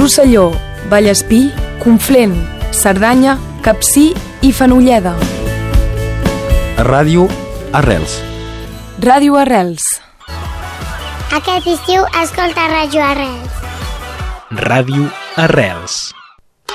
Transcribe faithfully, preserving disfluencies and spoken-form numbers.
Rosselló, Vallespí, Conflent, Cerdanya, Capcir i Fenolleda. Ràdio Arrels. Ràdio Arrels. Aquest estiu escolta Ràdio Arrels. Ràdio Arrels.